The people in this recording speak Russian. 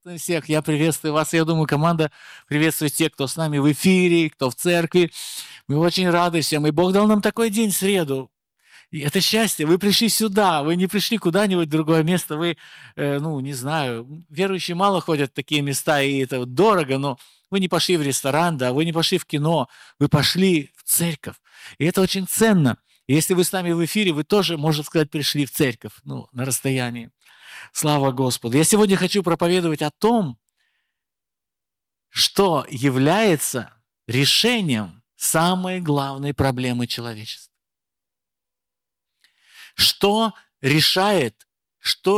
приветствуем всех. Я приветствую вас. Я думаю, команда приветствует тех, кто с нами в эфире, кто в церкви. Мы очень рады всем. И Бог дал нам такой день, среду. И это счастье. Вы пришли сюда. Вы не пришли куда-нибудь в другое место. Вы, не знаю, верующие мало ходят в такие места, и это вот дорого, но вы не пошли в ресторан, да, вы не пошли в кино, вы пошли в церковь. И это очень ценно. И если вы с нами в эфире, вы тоже, можно сказать, пришли в церковь, на расстоянии. Слава Господу. Я сегодня хочу проповедовать о том, что является решением самой главной проблемы человечества. Что решает, что